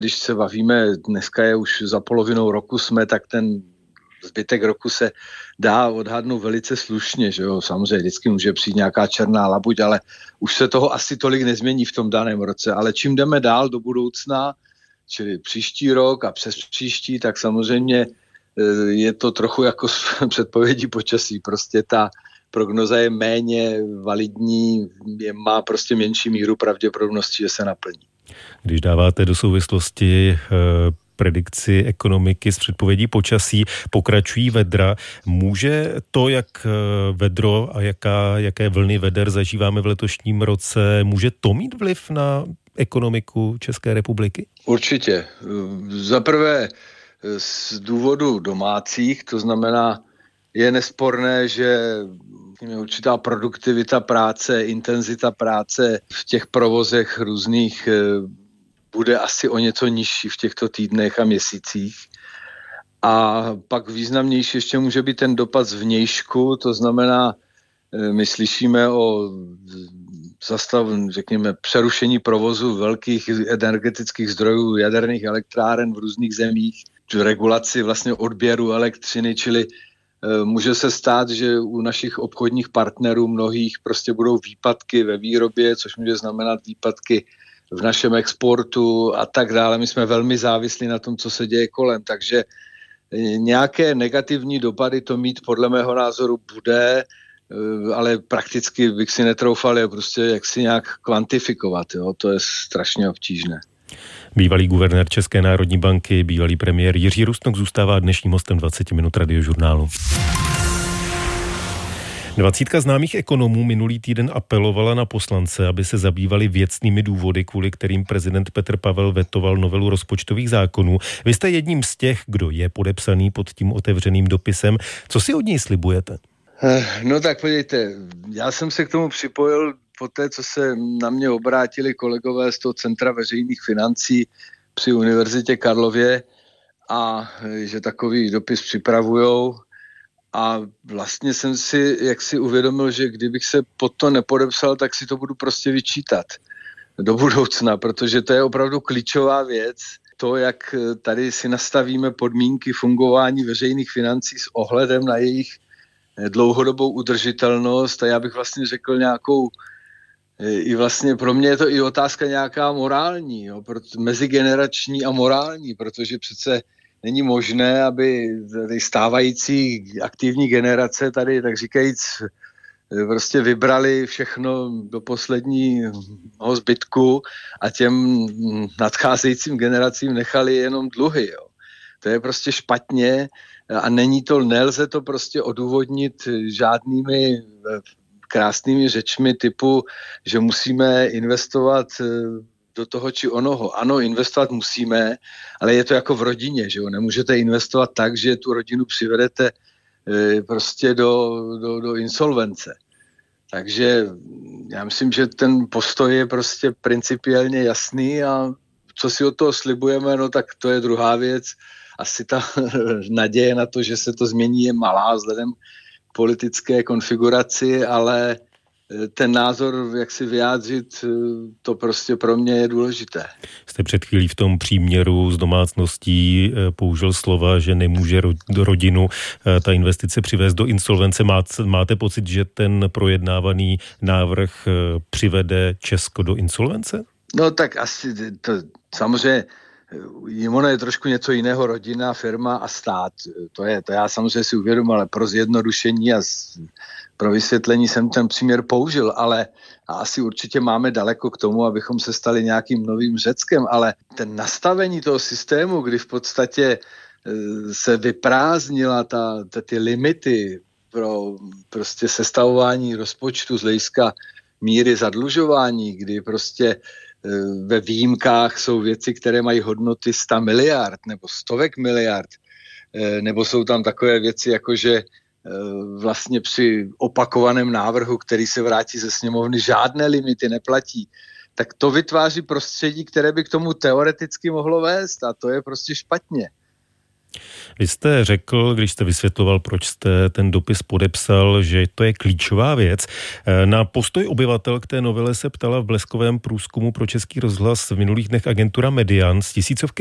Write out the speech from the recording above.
Když se bavíme, dneska je už za polovinou roku jsme, tak ten zbytek roku se dá odhadnout velice slušně, že jo. Samozřejmě vždycky může přijít nějaká černá labuť, ale už se toho asi tolik nezmění v tom daném roce. Ale čím jdeme dál do budoucna, čili příští rok a přes příští, tak samozřejmě je to trochu jako předpovědí počasí. Prostě ta prognoza je méně validní, má prostě menší míru pravděpodobnosti, že se naplní. Když dáváte do souvislosti predikci ekonomiky s předpovědí počasí, pokračují vedra. Může to, jak vedro a jaké vlny veder zažíváme v letošním roce, může to mít vliv na ekonomiku České republiky? Určitě. Za prvé z důvodu domácích, to znamená, je nesporné, že určitá produktivita práce, intenzita práce v těch provozech různých bude asi o něco nižší v těchto týdnech a měsících. A pak významnější ještě může být ten dopad zvnějšku, to znamená, my slyšíme o řekněme, přerušení provozu velkých energetických zdrojů, jaderných elektráren v různých zemích, regulaci vlastně odběru elektřiny, čili může se stát, že u našich obchodních partnerů mnohých prostě budou výpadky ve výrobě, což může znamenat výpadky v našem exportu a tak dále. My jsme velmi závislí na tom, co se děje kolem, takže nějaké negativní dopady to mít podle mého názoru bude, ale prakticky bych si netroufal je prostě jaksi nějak kvantifikovat. Jo? To je strašně obtížné. Bývalý guvernér České národní banky, bývalý premiér Jiří Rusnok zůstává dnešním hostem 20 minut Radiožurnálu. 20 známých ekonomů minulý týden apelovala na poslance, aby se zabývali věcnými důvody, kvůli kterým prezident Petr Pavel vetoval novelu rozpočtových zákonů. Vy jste jedním z těch, kdo je podepsaný pod tím otevřeným dopisem. Co si od něj slibujete? No tak podívejte, já jsem se k tomu připojil po té, co se na mě obrátili kolegové z toho Centra veřejných financí při Univerzitě Karlově a že takový dopis připravujou. A vlastně jsem si jaksi uvědomil, že kdybych se pod to nepodepsal, tak si to budu prostě vyčítat do budoucna, protože to je opravdu klíčová věc. To, jak tady si nastavíme podmínky fungování veřejných financí s ohledem na jejich dlouhodobou udržitelnost a já bych vlastně řekl nějakou, i vlastně pro mě je to i otázka nějaká morální, jo, mezigenerační a morální, protože přece není možné, aby tady stávající aktivní generace tady, tak říkajíc, prostě vybrali všechno do posledního zbytku a těm nadcházejícím generacím nechali jenom dluhy. Jo. To je prostě špatně a nelze to prostě odůvodnit žádnými krásnými řečmi typu, že musíme investovat do toho či onoho. Ano, investovat musíme, ale je to jako v rodině, že jo? Nemůžete investovat tak, že tu rodinu přivedete prostě do insolvence. Takže já myslím, že ten postoj je prostě principiálně jasný a co si od toho slibujeme, no tak to je druhá věc. Asi ta naděje na to, že se to změní, je malá vzhledem k politické konfiguraci, ale ten názor, jak si vyjádřit, to prostě pro mě je důležité. Jste před chvílí v tom příměru z domácností použil slova, že nemůže rodinu ta investice přivést do insolvence. Máte pocit, že ten projednávaný návrh přivede Česko do insolvence? No tak asi to samozřejmě ono je trošku něco jiného, rodina, firma a stát. To já samozřejmě si uvědomím, ale pro zjednodušení a pro vysvětlení jsem ten příměr použil, ale asi určitě máme daleko k tomu, abychom se stali nějakým novým Řeckem, ale ten nastavení toho systému, kdy v podstatě se vyprázdnila ty limity pro prostě sestavování rozpočtu z hlediska míry zadlužování, kdy prostě ve výjimkách jsou věci, které mají hodnoty 100 miliard nebo stovek miliard, nebo jsou tam takové věci, jako že vlastně při opakovaném návrhu, který se vrátí ze sněmovny, žádné limity neplatí, tak to vytváří prostředí, které by k tomu teoreticky mohlo vést a to je prostě špatně. Vy jste řekl, když jste vysvětloval, proč jste ten dopis podepsal, že to je klíčová věc. Na postoj obyvatel k té novele se ptala v bleskovém průzkumu pro Český rozhlas v minulých dnech agentura Median z 1000